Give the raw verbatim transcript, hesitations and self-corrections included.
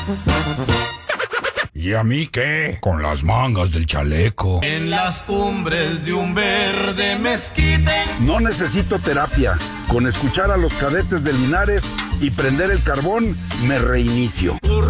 ¿Y a mí qué? Con las mangas del chaleco. En las cumbres de un verde mezquite. No necesito terapia. Con escuchar a los Cadetes de Linares y prender el carbón, me reinicio. Tu